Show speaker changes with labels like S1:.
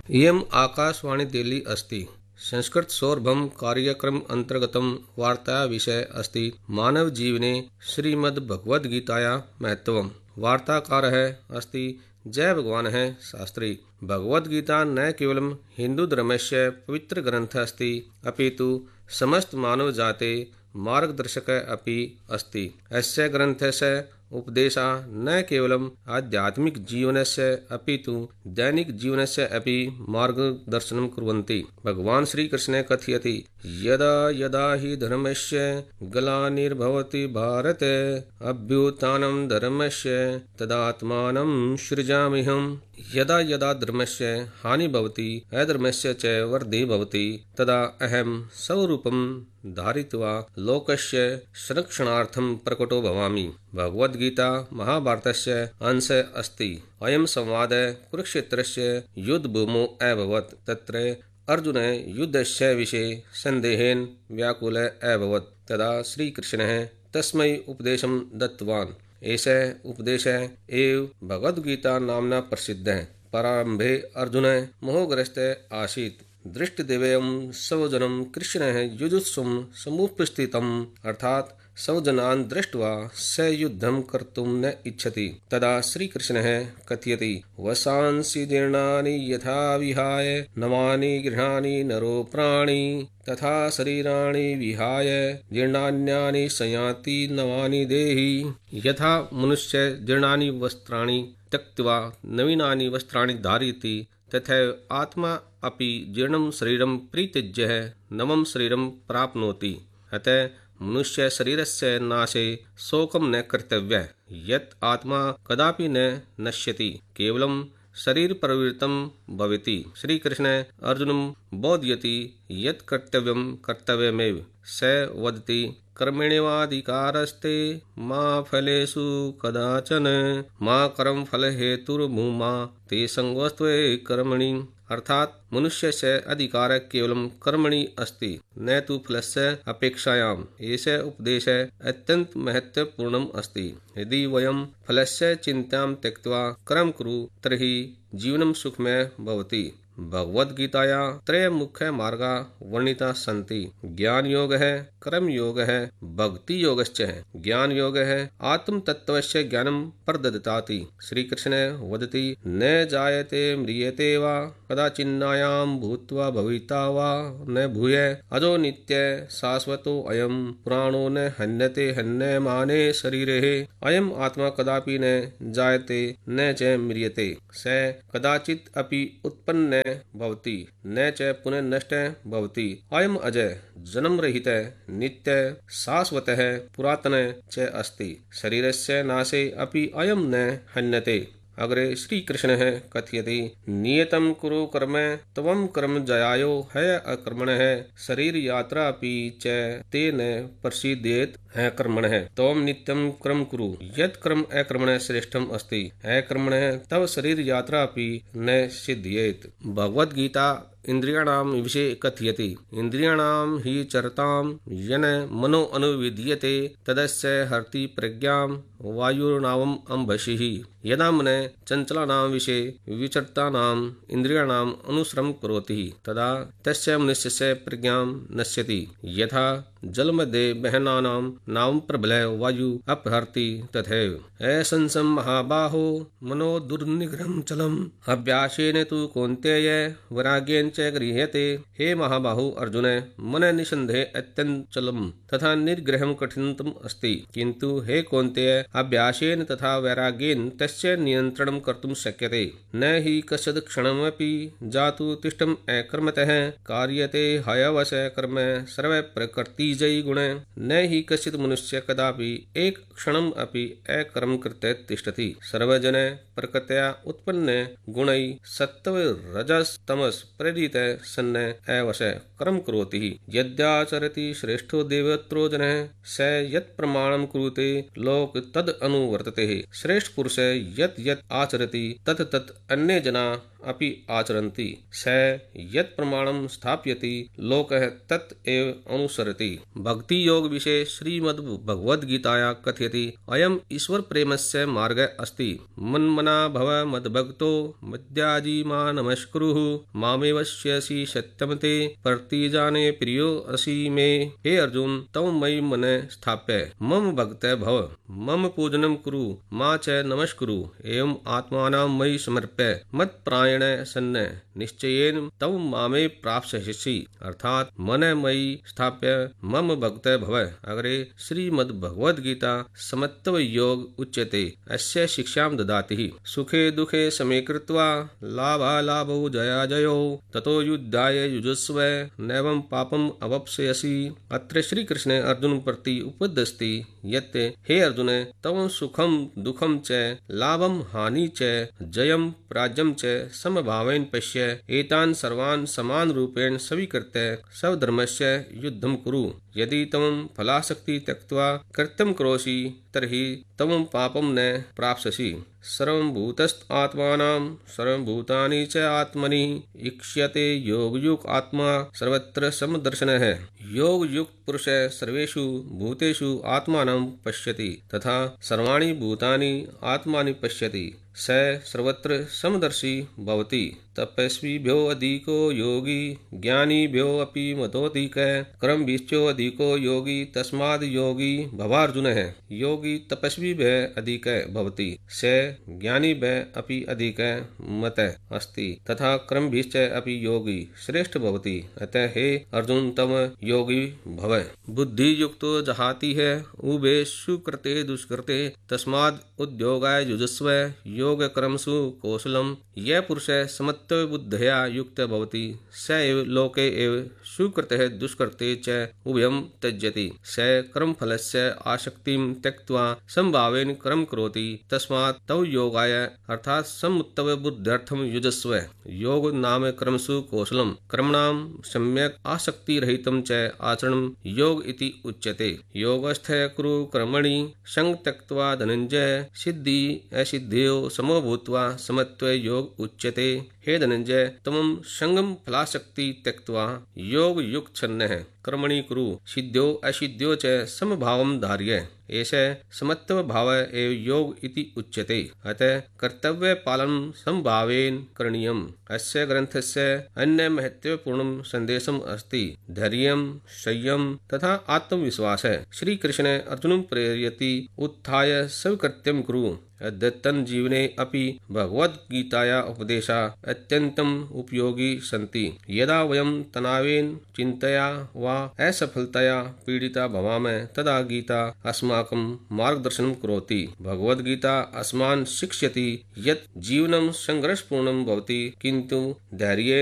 S1: इयम् आकाशवाणी दिल्ली अस्ति। संस्कृत सौरभम कार्यक्रम अंतर्गतम वार्ता विषय अस्ति मानव जीवने श्रीमद्भगवद्गीताया महत्वम। वार्ताकारः अस्ति जय भगवान है शास्त्री। भगवद्गीता न केवलं हिंदू धर्मस्य पवित्र ग्रन्थः अस्ति अपितु समस्त मानव जाते मार्गदर्शक अपि अस्ति। अस्य ग्रन्थस्य उपदेशा न केवलम् आध्यात्मिक जीवनस्य अपितु दैनिक जीवनस्य अपि मार्गदर्शनं कुर्वन्ति। भगवान् श्रीकृष्णः कथयति यदा यदा हि धर्मस्य ग्लानिर्भवति भारत अभ्युत्थानं धर्मस्य तदात्मानं सृजाम्यहम्। यदा यदा धर्मस्य हानि भवति अधर्मस्य च वृद्धिः भवति तदा अहं स्वरूपं धारित्वा लोकस्य संरक्षणार्थं प्रकटो भवामि। भगवद्गीता महाभारतस्य अंशः अस्ति। अयं संवादः कुरुक्षेत्रस्य युद्धभूमौ अभवत्। तत्र अर्जुनः युद्धस्य विषये सन्देहेन व्याकुलः अभवत्। तदा श्रीकृष्णः तस्मै उपदेशं दत्तवान्। एषः उपदेशः एव भगवद्गीता नाम्ना प्रसिद्धः। प्रारम्भे अर्जुनः मोहग्रस्तः आसीत्। दृष्टदेवेयं स्वजनं कृष्णः युजुत्सुं समुपस्थितम् अर्थात् स्वजनान् दृष्ट्वा स युद्धं कर्तुं न इच्छति। तदा श्रीकृष्णः कथयति वसांसि जीर्णानि यथा विहाय नवानि गृहाणि नरो प्राणि तथा शरीराणि विहाय जीर्णान्यानि संयाति नवानि देहि। यथा मनुष्य जीर्णानि वस्त्राणि त्यक्त्वा नवीनानि वस्त्राणि धारयति तथैव आत्मा अपि जीर्णं शरीरं परित्यज्य नवं शरीरं प्राप्नोति। अतः मनुष्य शरीरस्य नाशे शोकं न कर्तव्यः। यत् आत्मा कदापि न नश्यति केवलं शरीर परिवर्तन भवति। श्रीकृष्ण अर्जुनं बोधयति यत् कर्तव्यं कर्तव्यमेव। स वदति कर्मण्येवाधिकारस्ते मा फलेषु कदाचन मा कर्मफलहेतुर्भूमा ते संगोस्त्वे कर्मणि। अर्थात मनुष्यस्य अधिकारः केवलं कर्मणि अस्ति न तु फलस्य अपेक्षायाम्। एषः उपदेशः अत्यन्तं महत्वपूर्णम् अस्ति। यदि वयं फलस्य चिन्तां त्यक्त्वा कर्म कुर्मः तर्हि जीवनं सुखमयः भवति। भगवद्गीताया त्रय मुख्य मार्गा वर्णिता सन्ति। ज्ञान योगः, कर्म योगः, भक्ति योगश्च। ज्ञान योगः आत्म तत्त्वस्य ज्ञानं प्रददाति। श्रीकृष्ण वदति न जायते म्रियते वा कदाचिन्नायां भूत्वा भविता वा न भूय अजो नित्य शाश्वतो अयं पुराणो न हन्यते हन्यमाने शरीरे। अयम् आत्मा कदापि न जायते न च म्रियते स कदाचित् अपि उत्पन्न भवति न च पुनः नष्ट भवति। अयम् अजय जन्म रहित नित्य शाश्वतः पुरातन च अस्ति। शरीरस्य नाशे अपि अयं न हन्यते। अग्रे श्रीकृष्णः कथयति नियतं कुरु कर्म त्वं कर्म जयायो है अकर्मणः शरीर यात्रा अपि च तेन प्रसीदेत अकर्मणः। त्वं नित्यं कर्म कुरु यत् कर्म अकर्मणः श्रेष्ठम् अस्ति। अकर्मणः तव शरीर यात्रा अपि न सिद्ध्येत्। भगवद्गीता इंद्रियाणां विषये कथयति इंद्रियाणां हि चरतां येन मनो अनुविधीयते तदस्य हरति प्रज्ञां वायुर्नावम् अंभसिः। यदा मनः चञ्चलानां विषये विचरतानाम् इंद्रियाणाम् अनुसरणं करोति तदा तस्य मनुष्यस्य प्रज्ञां नश्यति। यथा जलमध्ये बहनानां नावं प्रबलः वायु अपहरति तथैव असंसं महाबाहो मनो दुर्निग्रहं चलम् अभ्यासेन तु कौन्तेय वैराग्येन च गृह्यते। हे महाबाहो अर्जुन मन निसन्देह अत्यन्तं चलम् तथा निर्ग्रहं कठिनतम अस्ति। किन्तु हे कौन्तेय अभ्यासेन तथा वैराग्येन तस्य नियन्त्रणं कर्तुं शक्यते। न हि कश्चित् क्षणमपि जातु तिष्ठम् अकर्मतः कार्यते हयवश कर्म सर्व प्रकृतिजयी गुण। न हि कश्चित् मनुष्य कदापि एक क्षणम् अपि अकर्म कृत्य तिष्ठति। सर्वजन प्रकृत्या उत्पन्न गुणैः सत्त्व रजस् तमस् प्रेरित सन् एवश कर्म करोति। यद्याचरति श्रेष्ठो देवत्रो जनः स यत् प्रमाणं कुरुते लोक तद् अनुवर्तते। श्रेष्ठ पुरुष यत् यत् आचरति तत् तत् अन्ये जना अपि आचरन्ति स यत् प्रमाणं स्थापयति लोकः तत् एव अनुसरति। भक्ति योग विषये श्रीमद् भगवद्गीताया कथयति अयम् ईश्वर प्रेमस्य मार्गः अस्ति। मन्मना भव मद्भक्तो मद्याजी मा नमस्कुरुः मामेवश्यसि सत्यमते प्रतिजाने प्रियो असि मे। हे अर्जुन, तव मयि मन स्थाप्य मम भक्तः भव, मम पूजनं कुरु, मा च नमस्कुरु, एवं आत्मानं मयि समर्प्य मत्प्रायण सन्न निश्चयेन तव मामे प्राप्स्यसि। अर्थात मन मयि स्थाप्य मम भक्तः भव। अग्रे श्रीमद् भगवद गीता समत्व योग उच्यते। अस्य शिक्षां ददाति सुखे दुखे समे कृत्वा लाभालाभौ जयाजयौ ततो युद्धाय युजुस्व नैवं पापम् अवाप्स्यसि। अत्र श्री कृष्ण अर्जुन प्रति उपदिशति यत् हे अर्जुन, तव सुखम दुखम च लाभम हानि च जयम पराजयम च समभावेन पश्य एतान् सर्वान् समान रूपेण स्वीकृत्य स्वधर्मस्य युद्धं कुरु। यदि त्वं फलासक्ति त्यक्त्वा कृत्यं करोषि तर्हि त्वं पापं न प्राप्स्यसि। सर्वं भूतस्थात्मानां सर्वभूतानि च आत्मनि ईक्ष्यते योगयुक्त आत्मा सर्वत्र समदर्शनः। योगयुक्त पुरुषः सर्वेषु भूतेषु आत्मानं पश्यति तथा सर्वाणि भूतानि आत्मानि पश्यति स सर्वत्र समदर्शी भवति। तपस्विभ्यो अधिको योगी ज्ञानिभ्यो अपि मतोऽधिकः कर्मभिश्चो अधिको योगी तस्माद् योगी भवार्जुनः। योगी तपस्विभ्यः अधिकः भवति स ज्ञानिभ्यः अपि अधिकः मतः अस्ति तथा कर्मभिश्च अपि योगी श्रेष्ठ भवति। अतः हे अर्जुन, तव योगी भव। बुद्धि युक्तो जहाति है उभे सुकृते दुष्कृते तस्माद् उद्योगाय युजस्व योग कर्मसु कौशलम। यह पुरुष समत्व बुद्धया युक्त भवति स एव लोके एव सुकृतः दुष्कृते च उभयं त्यजति। स कर्मफलस्य आसक्तिं त्यक्त्वा समभावेन कर्म करोति तस्मात् तव योगाय अर्थात समुत्तव बुद्ध्यर्थम युजस्व। योग नाम कर्मसु कौशलम कर्मणां सम्यक् आसक्तिरहितं च आचरणं योग इति उच्यते। योगस्थ कुरु कर्मणि संग त्यक्त्वा धनंजय सिद्धि असिद्धियों समो भूत्वा समत्व योग उच्यते। हे धनंजय, त्वं संगम फलासक्ति त्यक्त्वा योग युक्त छन्नः कर्मणि कुरु सिद्ध्यो असिद्ध्यो च समभावं धारय। एष समत्व भाव एव योग इति उच्यते। अतः कर्तव्य पालनं समभावेन करणीयम्। अस्य ग्रन्थस्य अन्य महत्वपूर्णं सन्देशम् अस्ति धैर्यं संयम तथा आत्मविश्वासः। श्री कृष्ण अर्जुनं प्रेरयति उत्थाय स्वकृत्यं कुरु। अद्यतन जीवने अपि भगवद्गीताया उपदेशा अत्यन्तम् उपयोगी सन्ति। यदा वयं तनावेन चिन्तया वा असफलतया पीडिता भवामः तदा गीता अस्माकं मार्गदर्शनं करोति। भगवद्गीता अस्मान् शिक्षयति यत् जीवनं संघर्षपूर्णं भवति किन्तु धैर्येण